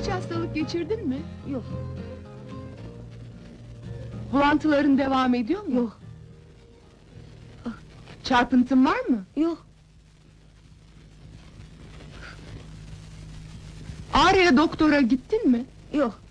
Hiç hastalık geçirdin mi? Yok, Bulantıların devam ediyor mu? yok, Çarpıntın var mı? yok. Ağrı'ya doktora gittin mi? Yok,